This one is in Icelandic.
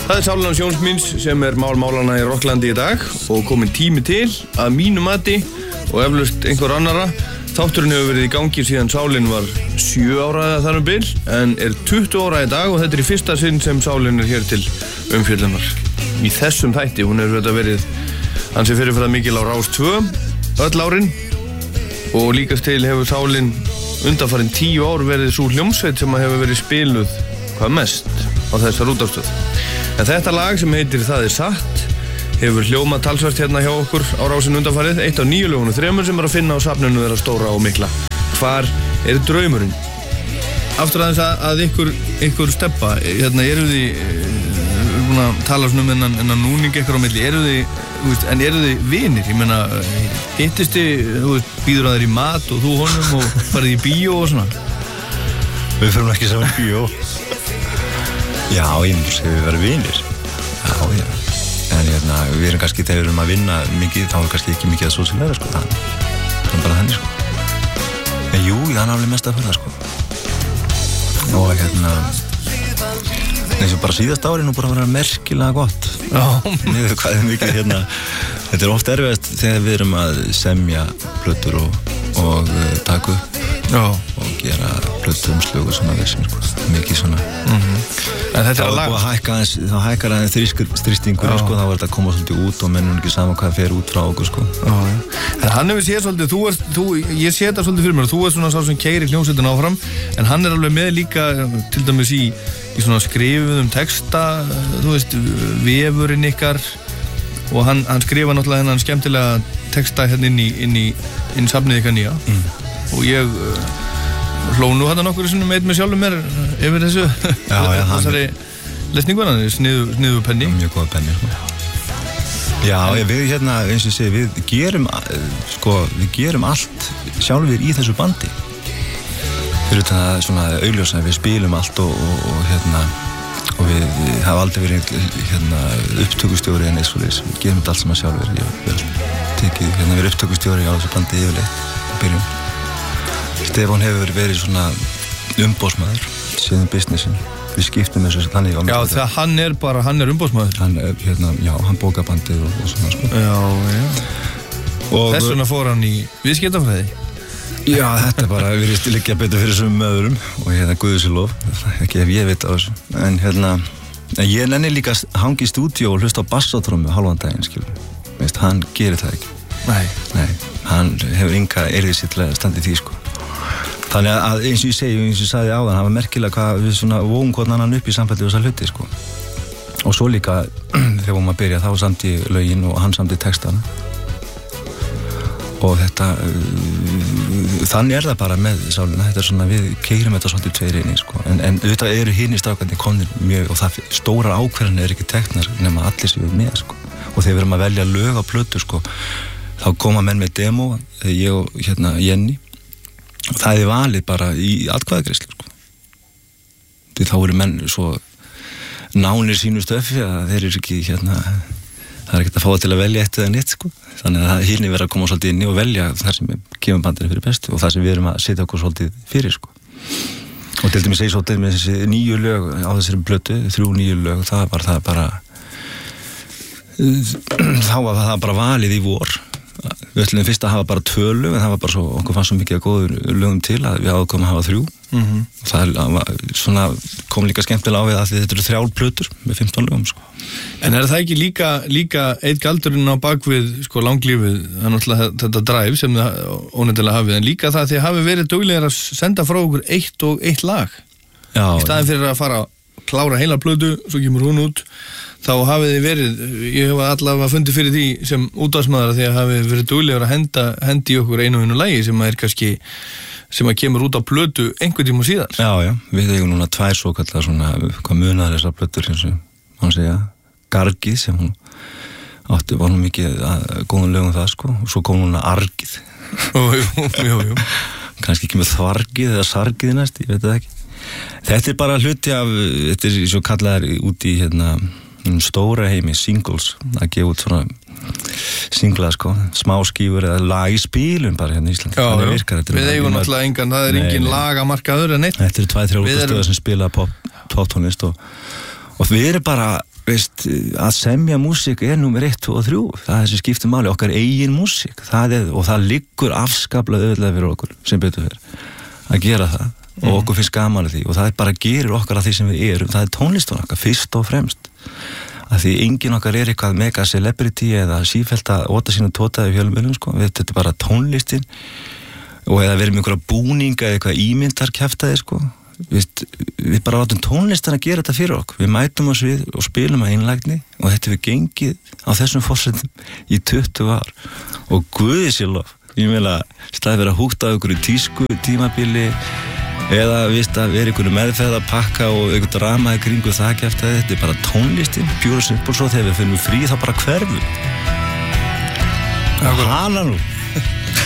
Það Sálin hans Jóns míns sem málana í Rokklandi í dag og komin tími til að mínu mati og eflaust einhver annara. Þátturinn hefur verið í gangi síðan Sálin var 7 ára eða þar bil en 20 ára í dag og þetta í fyrsta sinn sem Sálin hér til umfjöllunar. Í þessum þætti, hún hefur verið ansi fyrirferðar mikil á Rás 2 öll árin og líkast til hefur Sálin undanfarin 10 ár verið sú hljómsveit sem hefur verið spiluð hvað mest á þessar útvarpsstöð. En þetta lag sem heitir Það satt hefur hljómað talsvert hérna hjá okkur á Rásinu undanfarið, eitt af 9 lögunum 3 sem að finna á safninu þeirra stóra og mikla. Hvar draumurinn? Aftur aðeins að ykkur steppa, hérna eru þið búin að tala svona enn núning ykkur á milli, eru þið vinir? Ég meina, hittist þið, býður að þeir í mat og þú honum og farið í bíó og svona? Við fyrir ekki saman í bíó. Já, ég myndi að við verðum vinir. Já. En við erum kannski, þegar við erum að vinna mikið, þá er kannski ekki mikið að sósílega, sko. Það er bara þannig, sko. En jú, það er alveg mest að fyrir það, sko. Og eins og bara síðast ári nú bara að vera merkilega gott. Já. Niður hvað er mikið, þetta er oft erfiðast þegar við erum að semja plötur og taka upp. Já. Og gera plötu umslögu svona vissum, sko. Mikið svona. En þetta er lag. Þá hækkar aðeins þrýstingur, sko. Þá var þetta að koma svolítið út og mennum ekki saman hvað fer út frá okkur, sko. Já. En hann hefur séð svolítið, ég sé þetta svolítið fyrir mér, þú svona sá sem keyrir hljómsveitina áfram, en hann alveg með líka, til dæmis í svona skrifuðum texta, vefurinn ykkar, og hann skrifa náttúrulega þennan skemmtilega texta hérna inn í safnið ykkar nýja. Og ég hló nú hérna nokkur sinnum með sjálfum mér yfir þessu þessari lesningu, sniðu penni. Mjög góða penni, sko. Já, við eins og ég segi, við gerum allt sjálfur í þessu bandi. Fyrir utan það svona augljósa, við spilum allt og við hafa aldrei verið upptökustjóri en eins og þess. Við gerum þetta allt saman sjálfur. Ég tekið verið upptökustjóri á þessu bandi yfirleitt í byrjun. Stefán hefur verið svona umbóðsmaður síðan businessin. Við skiptum þessu þannig á mig. Já, þegar hann er umbóðsmaður. Hann bókar bandið og svona, sko. Já. Og þess vegna fór hann í viðskiptafræði. Já, þetta bara virðist liggja betur fyrir þessum öðrum og Guði sé lof, ekki ef ég veit á þessu. En ég nenni líka að hanga í stúdíó og hlusta á bassatrommu hálfan daginn, skilur. Veist, hann gerir það ekki. Nei, hann hefur enga erfið sér til að standa í því, sko. Þannig að eins og ég sagði áðan, það var merkilega hvað við svona vóum hvort annan upp í samfælli þessar hluti, sko. Og svo líka, þegar vorum að byrja, þá samti lögin og hann samti textana. Og þannig það bara með Sálina, þetta svona, við keyrum þetta svolítið tveir inni, sko. En auðvitað eru hinir strákarnir komnir mjög, og það stórar ákvarðanir ekki teknar nema allir séu með, sko. Og þegar við erum að velja lög á plötu, sko, þá koma menn með demo, ég og Jenny, og það valið bara í atkvæðagreiðslu, sko. Því þá eru menn svo nánir sínu stöfi að þeir eru ekki, það er ekkert að fá það til að velja eitt eða neitt, sko. Þannig að hinni verður að koma svolítið inn í og velja það sem kemur bandinu fyrir bestu og það sem við erum að setja okkur svolítið fyrir, sko. Og til dæmis svolítið með þessi 9 lög á þessari plötu, 3 9 lög, þá var það bara valið í vor. Við ætlum fyrst að hafa bara 2 lög, en það var bara svo, okkur fannst svo mikið að góður lögum til að við ákváðum að hafa 3. Og það kom líka skemmtilega á við að þetta eru 3 plötur með 15 lögum, sko. En það ekki líka eitt galdurinn á bakvið, sko, langlífið, það náttúrulega þetta drive sem það ónefnilega hafið, en líka það þið hafi verið duglegir að senda frá okkur 1 lag. Já. Í staðin fyrir að fara að klára heila plötu, svo kemur hún út, þá hafið þið verið, ég hef allavega fundið fyrir því sem útvarpsmaður að því að hafið verið duglegur að hendi okkur einu lagi sem er kannski, sem að kemur út á plötu einhvern tíma síðan. Já, við eigum núna 2 svokallar svona, hvað munar þessar plötur, eins og hann segja, Gargið sem hún átti, var hún mikið góðum lögum það, sko, og svo kom hún Argið. Jú. Kannski ekki með Þvargið eða Sargið næst, ég veit það ekki. Þetta er bara hluti af, þetta er svo kallaðar út í stóra heimi, singles, að gefa út svona singla, sko, smá skífur eða lag í spílum bara hérna í Íslandi. Já, við eigum náttúrulega engan, það er engin lagamarkaður en neitt. Þetta eru 2-3 stöðar sem spila poptónlist og við erum bara veist, að semja músík númer 1, 2 og 3, það sem skiptir máli, okkar eigin músík, og það liggur afskaplega auðvitað fyrir okkur sem betur fyrir að gera það og okkur finnst gaman að því og það bara gerir okkar að því sem við erum, það tónlistin okkar fyrst og fremst, að því enginn okkar eitthvað mega celebrity eða sífellt að óta sína tótaði fjölmiðlum sko, þetta bara tónlistin og eða verið með einhverja búninga eða eitthvað ímyndarkjaftaði sko. Við bara látum tónlistan að gera þetta fyrir okkur, við mætum á svið og spilum að einlægni og þetta við gengið á þessum forsendum í 20 ár og guði sér lof, ég meina staðið verið að húkta okkur í tísku tímabili eða að vera einhverju meðferð að pakka og einhver drama í kringu það kjaftaði, þetta bara tónlistin pure simple, svo þegar við finnum frí þá bara hverfum hana nú